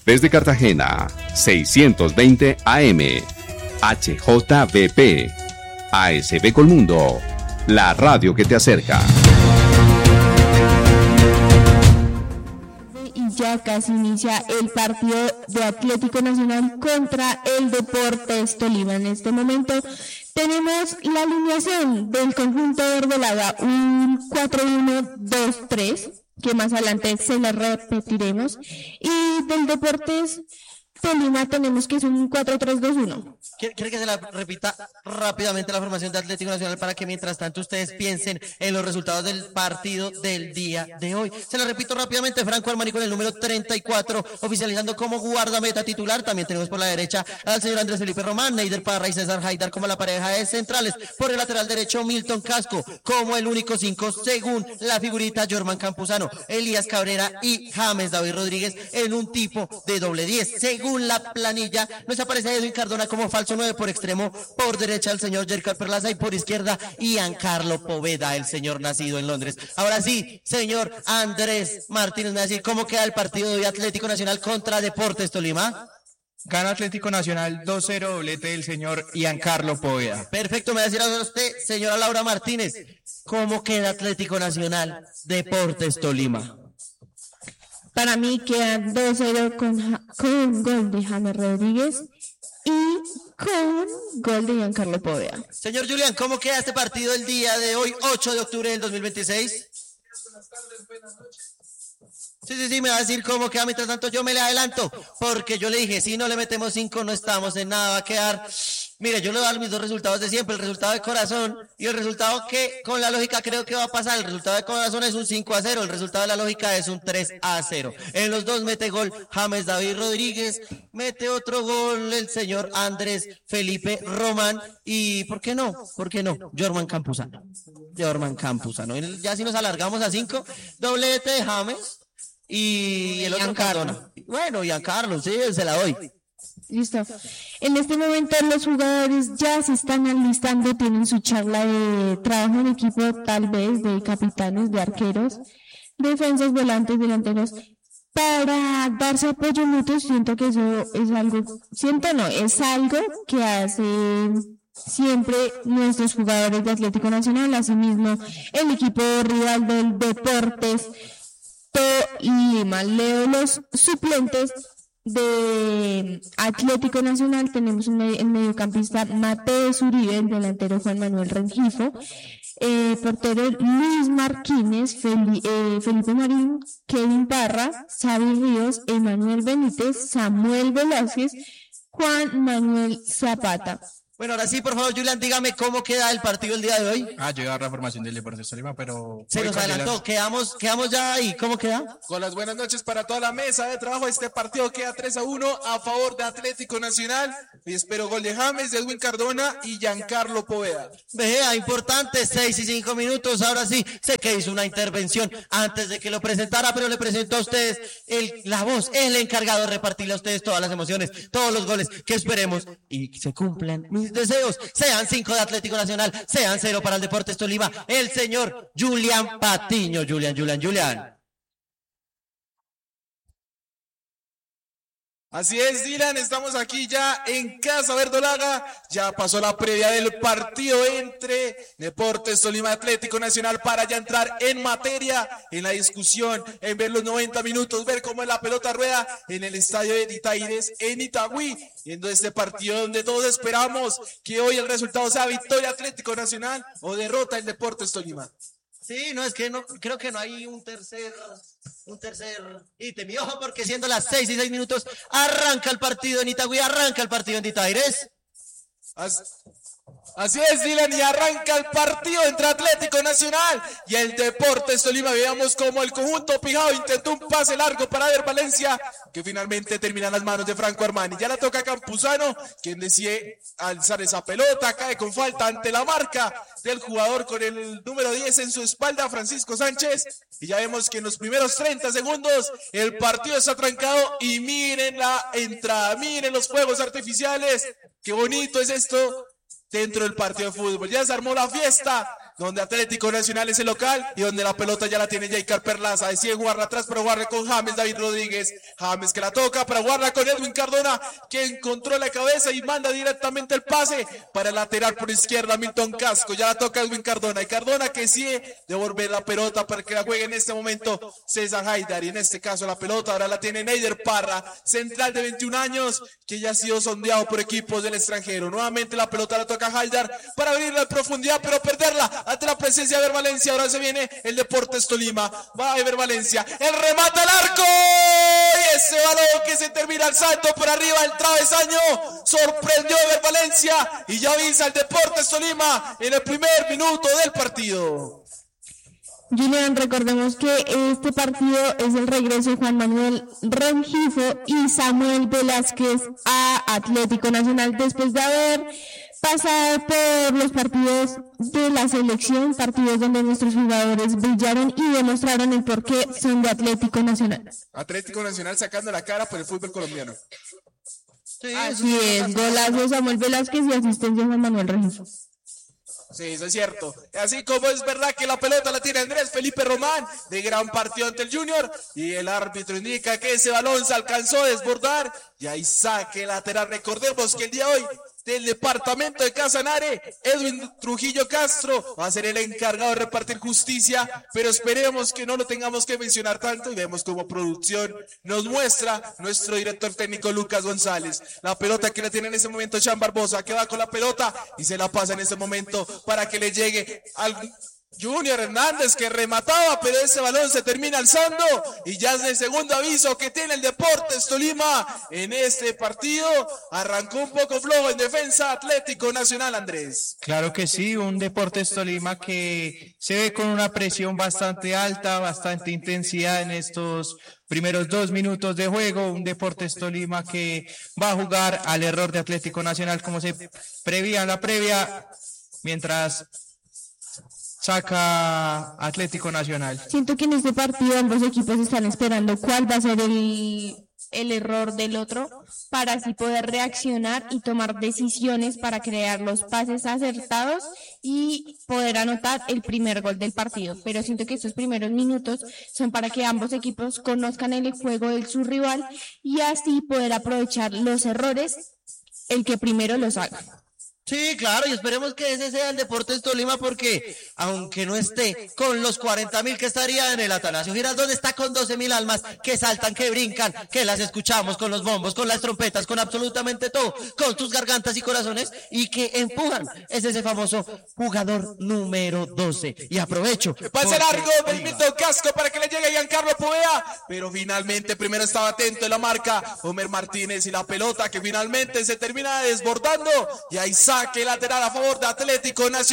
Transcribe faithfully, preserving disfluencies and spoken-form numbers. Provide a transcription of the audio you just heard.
Desde Cartagena, seiscientos veinte A M, H J V P, A S B Colmundo, la radio que te acerca. Y ya casi inicia el partido de Atlético Nacional contra el Deportes Tolima. En este momento tenemos la alineación del conjunto verdolaga, un cuatro uno dos tres, que más adelante se la repetiremos, y del Deportes Tolima tenemos que es un cuatro tres dos uno. ¿Quiere que se la repita rápidamente la formación de Atlético Nacional para que mientras tanto ustedes piensen en los resultados del partido del día de hoy? Se la repito rápidamente: Franco Armani con el número treinta y cuatro, oficializando como guardameta titular. También tenemos por la derecha al señor Andrés Felipe Román, Neider Parra y César Haidar como la pareja de centrales. Por el lateral derecho, Milton Casco como el único cinco, según la figurita Jorman Campuzano, Elías Cabrera y James David Rodríguez en un tipo de doble diez. Según la planilla, nos aparece Edwin Cardona como falso nueve por extremo, por derecha el señor Jerker Perlaza y por izquierda Giancarlo Poveda, el señor nacido en Londres. Ahora sí, señor Andrés Martínez, me va a decir cómo queda el partido de hoy, Atlético Nacional contra Deportes Tolima. Gana Atlético Nacional dos cero, doblete del señor Giancarlo Poveda. Perfecto, me va a decir a usted, señora Laura Martínez, cómo queda Atlético Nacional Deportes Tolima. Para mí queda dos cero con, con gol de James Rodríguez y con gol de Giancarlo Poveda. Señor Julián, ¿cómo queda este partido el día de hoy, ocho de octubre del dos mil veintiséis? Sí, sí, sí, me va a decir cómo queda. Mientras tanto yo me le adelanto, porque yo le dije, si no le metemos cinco no estamos en nada, va a quedar... Mire, yo le doy mis dos resultados de siempre, el resultado de corazón y el resultado que con la lógica creo que va a pasar. El resultado de corazón es un cinco a cero, el resultado de la lógica es un tres a cero. En los dos mete gol James David Rodríguez, mete otro gol el señor Andrés Felipe Román y, ¿por qué no? ¿Por qué no? Jorman Campuzano. Jorman Campuzano. Ya si nos alargamos a cinco, doblete de James y el otro Cardona. Bueno, Giancarlo, sí, se la doy. Listo. En este momento los jugadores ya se están alistando, tienen su charla de trabajo en equipo, tal vez de capitanes, de arqueros, defensas, volantes, delanteros, para darse apoyo mutuo. Siento que eso es algo, siento no, es algo que hacen siempre nuestros jugadores de Atlético Nacional, asimismo el equipo rival del Deportes Tolima. Leo los suplentes de Atlético Nacional. Tenemos un medio, el mediocampista Mateo Uribe, el delantero Juan Manuel Rengifo, eh, portero Luis Martínez, Fel, eh, Felipe Marín, Kevin Parra, Xavi Ríos, Emanuel Benítez, Samuel Velázquez, Juan Manuel Zapata. Bueno, ahora sí, por favor, Julián, dígame cómo queda el partido el día de hoy. Ah, llega la formación del Deportes Tolima, pero... Se nos adelantó, quedamos, quedamos ya ahí, ¿cómo queda? Con las buenas noches para toda la mesa de trabajo, este partido queda tres a uno a favor de Atlético Nacional, y espero gol de James, de Edwin Cardona y Giancarlo Poveda. Vea, importante, seis y cinco minutos, ahora sí, sé que hizo una intervención antes de que lo presentara, pero le presento a ustedes el, la voz, el encargado de repartirle a ustedes todas las emociones, todos los goles que esperemos y se cumplan mis deseos, sean cinco de Atlético Nacional, sean cero para el Deportes Tolima, el señor Julián Patiño. Julián, Julián, Julián. Así es, Dylan, estamos aquí ya en Casa Verdolaga, ya pasó la previa del partido entre Deportes Tolima y Atlético Nacional para ya entrar en materia, en la discusión, en ver los noventa minutos, ver cómo es la pelota rueda en el estadio de Ditaires en Itagüí, viendo este partido donde todos esperamos que hoy el resultado sea victoria Atlético Nacional o derrota el Deportes Tolima. Sí, no, es que no, creo que no hay un tercer, un tercer ítem. Y ojo, porque siendo las seis y seis minutos, arranca el partido en Itagüí, arranca el partido en Ditaires. As Así es, Dylan, y arranca el partido entre Atlético Nacional y el Deportes Tolima. Veamos cómo el conjunto Pijao intentó un pase largo para Ver Valencia, que finalmente termina en las manos de Franco Armani. Ya la toca Campuzano, quien decide alzar esa pelota, cae con falta ante la marca del jugador con el número diez en su espalda, Francisco Sánchez. Y ya vemos que en los primeros treinta segundos el partido está trancado y miren la entrada, miren los fuegos artificiales. Qué bonito es esto dentro del partido de fútbol. Ya se armó la fiesta donde Atlético Nacional es el local y donde la pelota ya la tiene Jaycar Perlaza. Decide jugarla atrás para jugarla con James David Rodríguez. James que la toca para jugarla con Edwin Cardona, quien controla la cabeza y manda directamente el pase para el lateral por izquierda Milton Casco. Ya la toca Edwin Cardona y Cardona que decide devolver la pelota para que la juegue en este momento César Haidar. Y en este caso la pelota ahora la tiene Neider Parra, central de veintiún años, que ya ha sido sondeado por equipos del extranjero. Nuevamente la pelota la toca Haidar para abrirla en profundidad, pero perderla ante la presencia de Ever Valencia. Ahora se viene el Deportes Tolima. Va a Ever Valencia. El remate al arco. Y ese balón que se termina alzando por arriba del travesaño. Sorprendió a Ever Valencia y ya avisa el Deportes Tolima en el primer minuto del partido. Julián, recordemos que este partido es el regreso de Juan Manuel Rengifo y Samuel Velázquez a Atlético Nacional después de haber pasado por los partidos de la selección, partidos donde nuestros jugadores brillaron y demostraron el por qué son de Atlético Nacional. Atlético Nacional sacando la cara por el fútbol colombiano. Sí, Así es, golazo Samuel Velázquez y asistencia Juan Manuel Rengifo. Sí, eso es cierto. Así como es verdad que la pelota la tiene Andrés Felipe Román, de gran partido ante el Junior, y el árbitro indica que ese balón se alcanzó a desbordar, y ahí saque lateral. Recordemos que el día de hoy, del departamento de Casanare, Edwin Trujillo Castro va a ser el encargado de repartir justicia, pero esperemos que no lo tengamos que mencionar tanto y vemos como producción nos muestra nuestro director técnico Lucas González. La pelota que la tiene en ese momento Chan Barbosa, que va con la pelota y se la pasa en ese momento para que le llegue al Junior Hernández, que remataba, pero ese balón se termina alzando y ya es el segundo aviso que tiene el Deportes Tolima en este partido. Arrancó un poco flojo en defensa Atlético Nacional, Andrés. Claro que sí, un Deportes Tolima que se ve con una presión bastante alta, bastante intensidad en estos primeros dos minutos de juego. Un Deportes Tolima que va a jugar al error de Atlético Nacional como se prevía en la previa, mientras saca Atlético Nacional. Siento que en este partido ambos equipos están esperando cuál va a ser el, el error del otro para así poder reaccionar y tomar decisiones para crear los pases acertados y poder anotar el primer gol del partido. Pero siento que estos primeros minutos son para que ambos equipos conozcan el juego de su rival y así poder aprovechar los errores el que primero los haga. Sí, claro, y esperemos que ese sea el Deportes Tolima, porque aunque no esté con los cuarenta mil que estaría en el Atanasio Girardot, está con doce mil almas que saltan, que brincan, que las escuchamos con los bombos, con las trompetas, con absolutamente todo, con tus gargantas y corazones, y que empujan. Es ese famoso jugador número doce. Y aprovecho. Pase largo del Milton Casco para que le llegue a Giancarlo Poveda, pero finalmente primero estaba atento en la marca Homer Martínez y la pelota que finalmente se termina desbordando y ahí saque lateral a favor de Atlético Nacional.